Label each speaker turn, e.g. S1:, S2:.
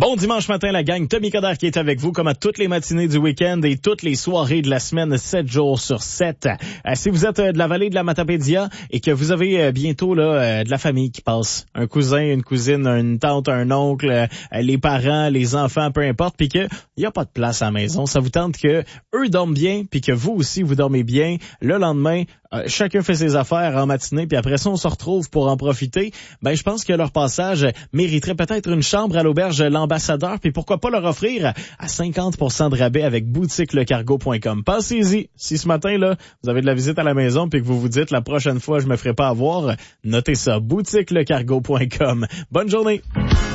S1: Bon dimanche matin, la gang. Tommy Coderre qui est avec vous comme à toutes les matinées du week-end et toutes les soirées de la semaine, 7 jours sur 7. Si vous êtes de la vallée de la Matapédia et que vous avez bientôt là de la famille qui passe, un cousin, une cousine, une tante, un oncle, les parents, les enfants, peu importe, puis que il y a pas de place à la maison, ça vous tente que eux dorment bien puis que vous aussi vous dormez bien. Le lendemain, chacun fait ses affaires en matinée puis après ça on se retrouve pour en profiter. Ben je pense que leur passage mériterait peut-être une chambre à l'auberge L'Ambassadeur, puis pourquoi pas leur offrir à 50% de rabais avec boutiquelecargo.com. Pensez-y, si ce matin là vous avez de la visite à la maison puis que vous vous dites la prochaine fois je me ferai pas avoir, notez ça, boutiquelecargo.com. Bonne journée.